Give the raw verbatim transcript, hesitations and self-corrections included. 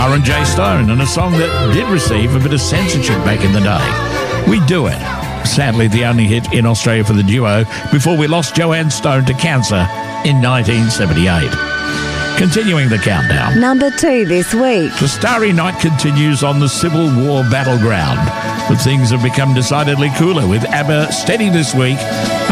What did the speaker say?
Lauren J. Stone, and a song that did receive a bit of censorship back in the day. We Do It. Sadly, the only hit in Australia for the duo before we lost Joanne Stone to cancer in nineteen seventy-eight. Continuing the countdown. Number two this week. The Starry Night continues on the Civil War battleground, but things have become decidedly cooler with ABBA steady this week